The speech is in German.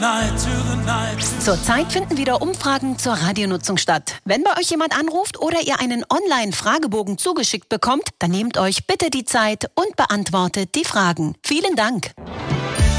Zurzeit finden wieder Umfragen zur Radionutzung statt. Wenn bei euch jemand anruft oder ihr einen Online-Fragebogen zugeschickt bekommt, dann nehmt euch bitte die Zeit und beantwortet die Fragen. Vielen Dank.